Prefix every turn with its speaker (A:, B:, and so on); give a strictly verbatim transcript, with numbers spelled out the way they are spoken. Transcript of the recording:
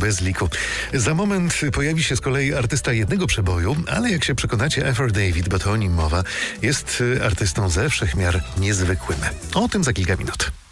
A: bez liku. Za moment pojawi się z kolei artysta jednego przeboju, ale jak się przekonacie, Ever David, bo to o nim mowa, jest artystą ze wszechmiar niezwykłym. O tym za kilka minut.